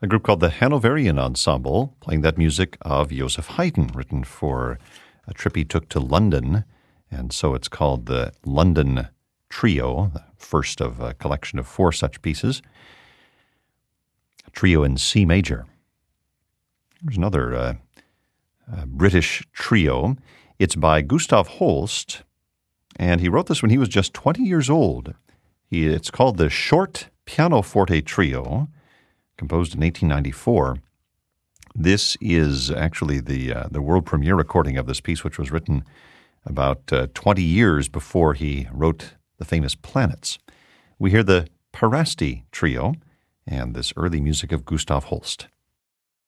a group called the Hanoverian Ensemble, playing that music of Joseph Haydn, written for a trip he took to London, and so it's called the London Trio, the first of a collection of 4 such pieces. A trio in C major. There's another British trio. It's by Gustav Holst, and he wrote this when he was just 20 years old. It's called the Short Pianoforte Trio, composed in 1894. This is actually the world premiere recording of this piece, which was written about 20 years before he wrote the famous Planets. We hear the Parasti Trio and this early music of Gustav Holst.